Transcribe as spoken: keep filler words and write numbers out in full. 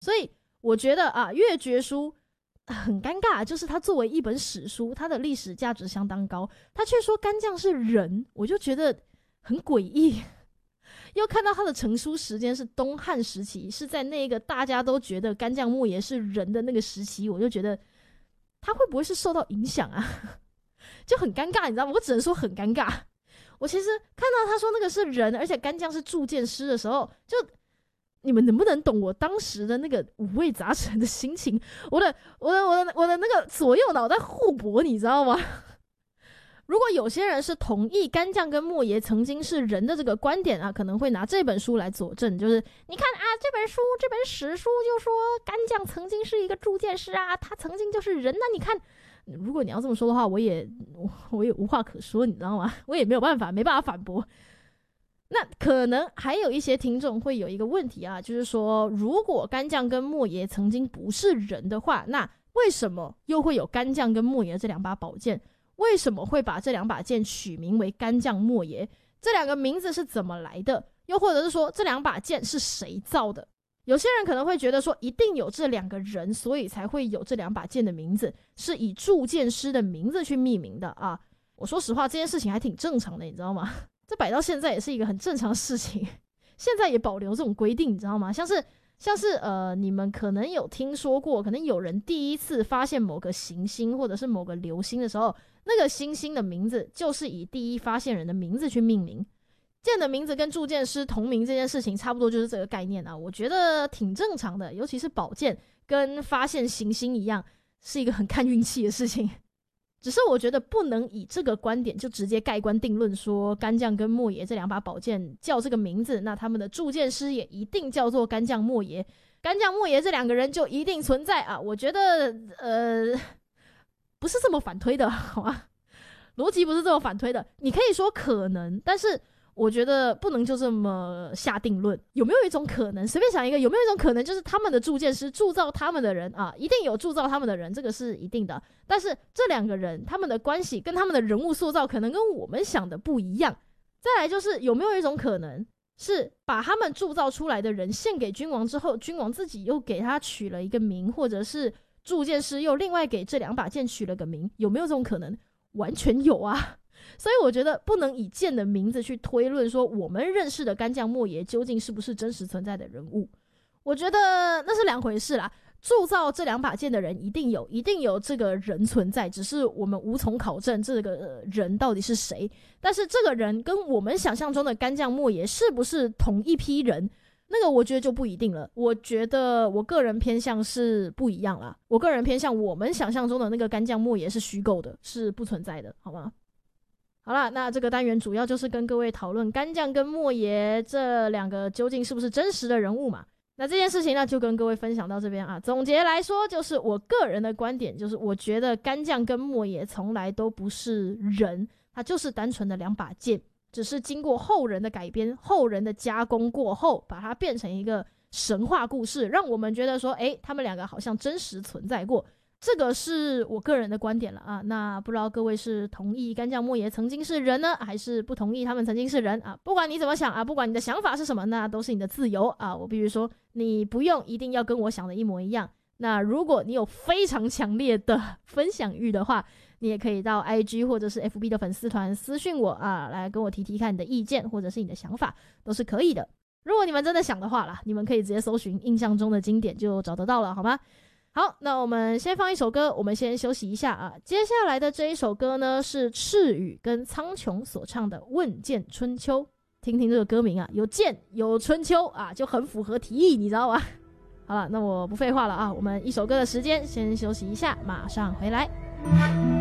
所以我觉得啊，越绝书很尴尬，就是它作为一本史书，它的历史价值相当高，它却说干将是人，我就觉得很诡异。又看到它的成书时间是东汉时期，是在那个大家都觉得干将莫邪是人的那个时期，我就觉得他会不会是受到影响啊？就很尴尬，你知道吗？我只能说很尴尬。我其实看到他说那个是人，而且干将是铸剑师的时候，就你们能不能懂我当时的那个五味杂陈的心情？我的我的我的我的那个左右脑在互搏，你知道吗？如果有些人是同意干将跟莫邪曾经是人的这个观点啊，可能会拿这本书来佐证，就是你看啊，这本书这本史书就说干将曾经是一个铸剑师啊，他曾经就是人，那你看，如果你要这么说的话，我也我我也无话可说，你知道吗？我也没有办法没办法反驳。那可能还有一些听众会有一个问题啊，就是说如果干将跟莫邪曾经不是人的话，那为什么又会有干将跟莫邪这两把宝剑？为什么会把这两把剑取名为干将莫邪？这两个名字是怎么来的？又或者是说这两把剑是谁造的？有些人可能会觉得说一定有这两个人，所以才会有这两把剑的名字是以铸剑师的名字去命名的啊。我说实话，这件事情还挺正常的，你知道吗？这摆到现在也是一个很正常的事情，现在也保留这种规定，你知道吗？像是像是呃，你们可能有听说过，可能有人第一次发现某个行星或者是某个流星的时候，那个星星的名字就是以第一发现人的名字去命名。剑的名字跟铸剑师同名这件事情差不多就是这个概念啊，我觉得挺正常的，尤其是宝剑跟发现行星一样，是一个很看运气的事情。只是我觉得不能以这个观点就直接盖棺定论说干将跟莫邪这两把宝剑叫这个名字，那他们的铸剑师也一定叫做干将莫邪，干将莫邪这两个人就一定存在啊。我觉得呃不是这么反推的，好吗？逻辑不是这么反推的。你可以说可能，但是我觉得不能就这么下定论。有没有一种可能，随便想一个，有没有一种可能就是他们的铸剑师铸造他们的人啊，一定有铸造他们的人，这个是一定的。但是这两个人他们的关系跟他们的人物塑造可能跟我们想的不一样。再来就是有没有一种可能是把他们铸造出来的人献给君王之后，君王自己又给他取了一个名，或者是铸剑师又另外给这两把剑取了个名，有没有这种可能？完全有啊。所以我觉得不能以剑的名字去推论说我们认识的干将莫邪究竟是不是真实存在的人物，我觉得那是两回事啦。铸造这两把剑的人一定有一定有这个人存在，只是我们无从考证这个人到底是谁。但是这个人跟我们想象中的干将莫邪是不是同一批人，那个我觉得就不一定了。我觉得我个人偏向是不一样啦，我个人偏向我们想象中的那个干将莫邪是虚构的，是不存在的，好吗？好啦，那这个单元主要就是跟各位讨论干将跟莫邪这两个究竟是不是真实的人物嘛。那这件事情呢就跟各位分享到这边啊。总结来说，就是我个人的观点，就是我觉得干将跟莫邪从来都不是人，它就是单纯的两把剑，只是经过后人的改编，后人的加工过后，把它变成一个神话故事，让我们觉得说诶，他们两个好像真实存在过。这个是我个人的观点了啊，那不知道各位是同意干将莫邪曾经是人呢，还是不同意他们曾经是人啊？不管你怎么想啊，不管你的想法是什么，那都是你的自由啊。我必须说，你不用一定要跟我想的一模一样。那如果你有非常强烈的分享欲的话，你也可以到 I G 或者是 F B 的粉丝团私讯我啊，来跟我提提看你的意见或者是你的想法，都是可以的。如果你们真的想的话啦，你们可以直接搜寻印象中的经典就找得到了，好吗？好，那我们先放一首歌，我们先休息一下啊。接下来的这一首歌呢，是赤羽跟苍穹所唱的《问剑春秋》。听听这个歌名啊，有剑有春秋啊，就很符合题意，你知道吗？好了，那我不废话了啊，我们一首歌的时间先休息一下，马上回来。